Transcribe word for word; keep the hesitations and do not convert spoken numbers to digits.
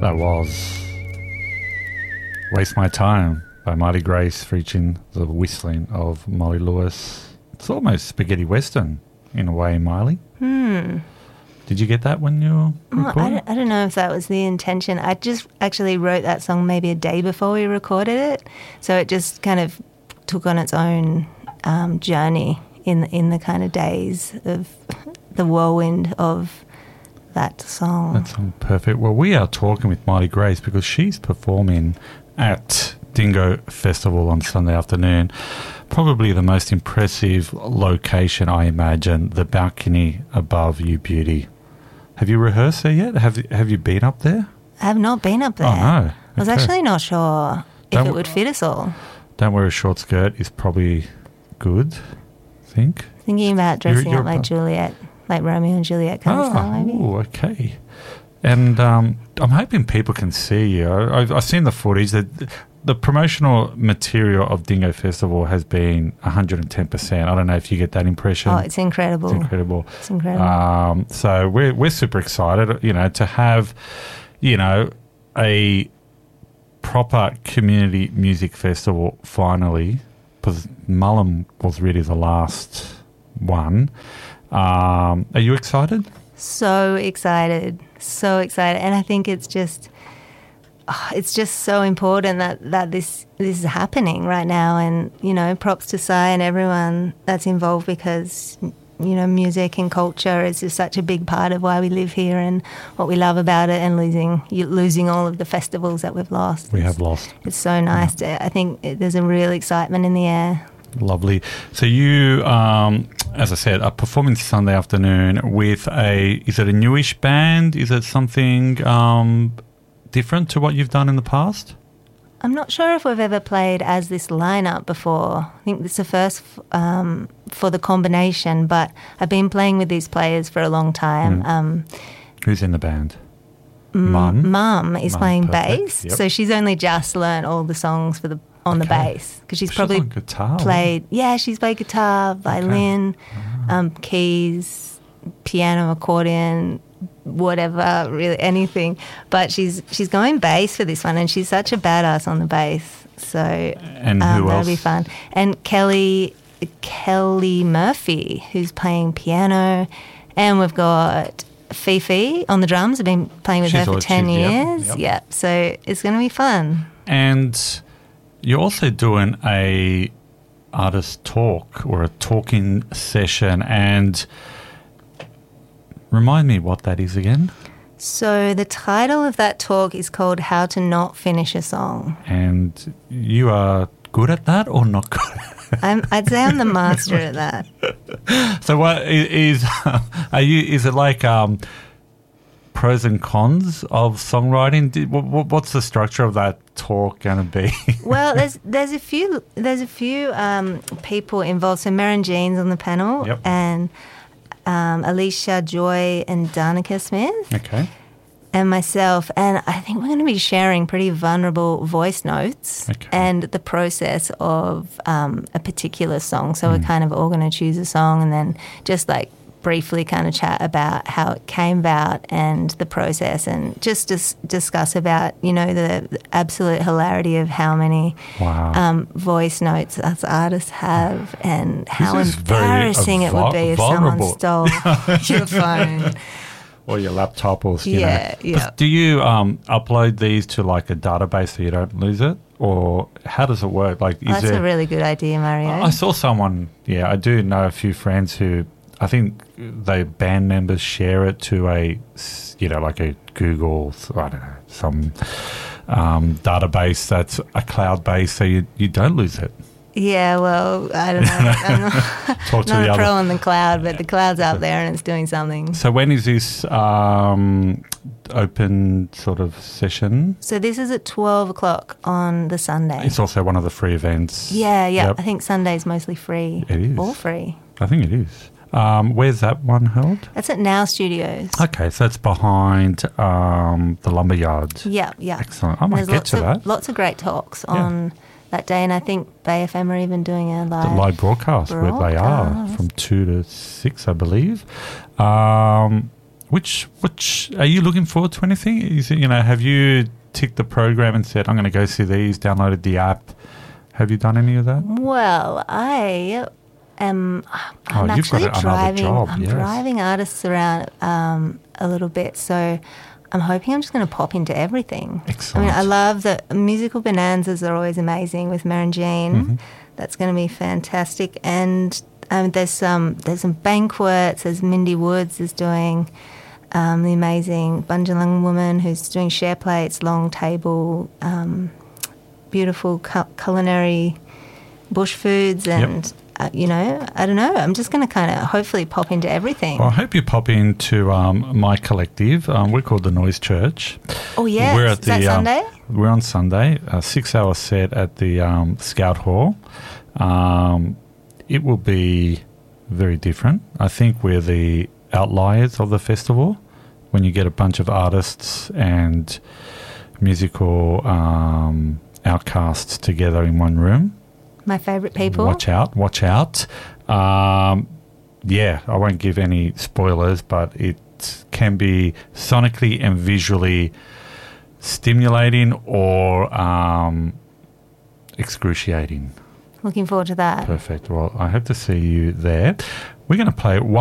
That was Waste My Time by Marty Grace featuring the whistling of Molly Lewis. It's almost spaghetti western in a way, Miley. Hmm. Did you get that when you were Well, I, recording? don't, I don't know if that was the intention. I just actually wrote that song maybe a day before we recorded it. So it just kind of took on its own um, journey in, in the kind of days of the whirlwind of that song. That sounds perfect. Well, we are talking with Marty Grace because she's performing at Dingo Festival on Sunday afternoon. Probably the most impressive location, I imagine, the balcony above You Beauty. Have you rehearsed there yet? Have you, have you been up there? I have not been up there. Oh, no. I was Okay. actually not sure if Don't it w- would fit us all. Don't wear a short skirt is probably good, I think. Thinking about dressing you're up like a- Juliet, like Romeo and Juliet kind of style, maybe. Oh, okay. And um, I'm hoping people can see you. I, I've, I've seen the footage. The, the promotional material of Dingo Festival has been one hundred ten percent. I don't know if you get that impression. Oh, it's incredible. It's incredible. It's incredible. Um, so we're we're super excited, you know, to have, you know, a proper community music festival finally, because Mullum was really the last one. Um, are you excited? So excited, so excited, and I think it's just, oh, it's just so important that, that this this is happening right now, and you know, props to Sai and everyone that's involved because you know, music and culture is just such a big part of why we live here and what we love about it, and losing you, losing all of the festivals that we've lost. We It's- have lost. It's so nice. Yeah. To, I think it, there's a real excitement in the air. Lovely. So you, um, as I said, are performing Sunday afternoon with a, is it a newish band? Is it something um, different to what you've done in the past? I'm not sure if we've ever played as this lineup before. I think it's the first um, for the combination, but I've been playing with these players for a long time. Mm. Um, Who's in the band? M- Mum? Mum is Mum, playing perfect. bass, Yep. so she's only just learnt all the songs for the on the Okay. bass because she's She's probably on guitar, played. Yeah, she's played guitar, violin, Ah. um, keys, piano, accordion, whatever, really anything. But she's she's going bass for this one, and she's such a badass on the bass. So And um, who that'll else? be fun. And Kelly Kelly Murphy, who's playing piano, and we've got Fifi on the drums. I've been playing with She's her for all- ten she's- yep, years. yep. Yeah, so it's going to be fun. And you're also doing a artist talk or a talking session, and remind me what that is again. So the title of that talk is called How to Not Finish a Song. And you are good at that or not good? I'm, I'd say I'm the master at that. So what i- is are you? Is it like um, pros and cons of songwriting? Did, what, what- what's the structure of that talk going to be? Well, there's there's a few there's a few um, people involved. So Maren Jean's on the panel, Yep. and um, Alicia Joy and Danica Smith, Okay. and myself. And I think we're going to be sharing pretty vulnerable voice notes Okay. and the process of um, a particular song. So Mm. we're kind of all going to choose a song and then just like briefly kind of chat about how it came about and the process, and just dis- discuss about, you know, the, the absolute hilarity of how many Wow. um, voice notes us artists have, and how is very, uh, embarrassing it would be if vulnerable. someone stole your phone. Or your laptop, or you Yeah, know. yeah. But do you um, upload these to like a database so you don't lose it, or how does it work? Like, is Oh, that's there? a really good idea, Mario. I saw someone. Yeah, I do know a few friends who I think they band members share it to a, s- you know, like a Google, I don't know, some um, database that's a cloud base, so you you don't lose it. Yeah, well, I don't know. I'm not, Talk to not the a other. pro on the cloud, but the cloud's out there and it's doing something. So when is this um, open sort of session? So this is at twelve o'clock on the Sunday. It's also one of the free events. Yeah, yeah. Yep. I think Sunday's mostly free. It is. All free. I think it is. Um, where's that one held? That's at Now Studios. Okay, so it's behind um, the Lumberyard. Yeah, yeah. Excellent. I And might there's get lots to of, that. Lots of great talks Yeah. on that day, and I think Bay F M are even doing a live. The live broadcast, where they are broadcast. from two to six, I believe. Um, which which are you looking forward to anything? Is it, you know, have you ticked the program and said, I'm going to go see these, downloaded the app? Have you done any of that? Well, I am. I'm oh, you've actually got another driving. job, I'm yes. driving artists around um, a little bit, so I'm hoping I'm just going to pop into everything. Excellent. I mean, I love the musical bonanzas are always amazing with Mary and Jean. Mm-hmm. That's going to be fantastic, and um, there's some there's some banquets. There's Mindy Woods is doing. Um, the amazing Bunjalung woman who's doing share plates, long table, um, beautiful cu- culinary bush foods, and Yep. uh, you know, I don't know. I'm just going to kind of hopefully pop into everything. Well, I hope you pop into um, my collective. Um, we're called the Noise Church. Oh yes, We're is at that the, um, Sunday? We're on Sunday, a six-hour set at the um, Scout Hall. Um, it will be very different. I think we're the outliers of the festival when you get a bunch of artists and musical um, outcasts together in one room. My favourite people. Watch out, watch out. Um, yeah, I won't give any spoilers, but it can be sonically and visually stimulating or um, excruciating. Looking forward to that. Perfect. Well, I hope to see you there. We're going to play one.